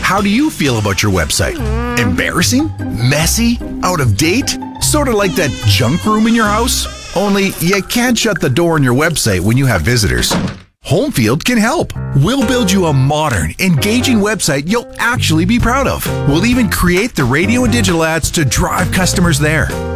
How do you feel about your website? Embarrassing? Messy? Out of date? Sort of like that junk room in your house? Only you can't shut the door on your website when you have visitors. Homefield can help. We'll build you a modern, engaging website you'll actually be proud of. We'll even create the radio and digital ads to drive customers there.